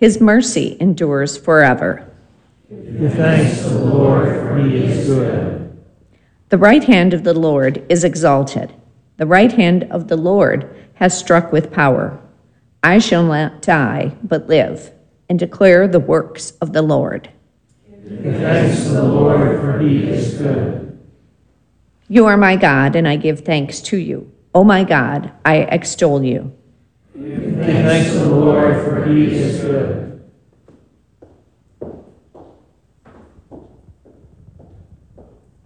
His mercy endures forever. Give thanks to the Lord, for he is good. The right hand of the Lord is exalted. The right hand of the Lord has struck with power. I shall not die, but live, and declare the works of the Lord. Give thanks to the Lord, for he is good. You are my God, and I give thanks to you. O my God, I extol you. Give thanks to the Lord, for he is good.